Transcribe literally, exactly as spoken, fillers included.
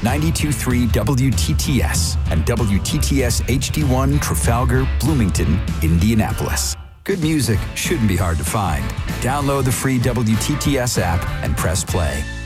ninety-two point three W T T S and W T T S H D one Trafalgar, Bloomington, Indianapolis. Good music shouldn't be hard to find. Download the free W T T S app and press play.